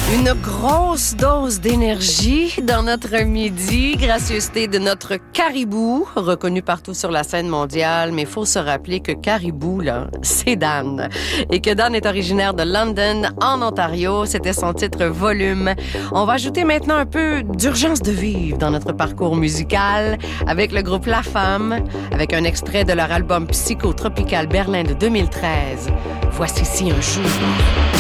Une grosse dose d'énergie dans notre midi, gracieuseté de notre Caribou, reconnu partout sur la scène mondiale, mais il faut se rappeler que Caribou, là, c'est Dan. Et que Dan est originaire de London, en Ontario. C'était son titre Volume. On va ajouter maintenant un peu d'urgence de vivre dans notre parcours musical avec le groupe La Femme, avec un extrait de leur album Psychotropical Berlin de 2013. Voici si un jour...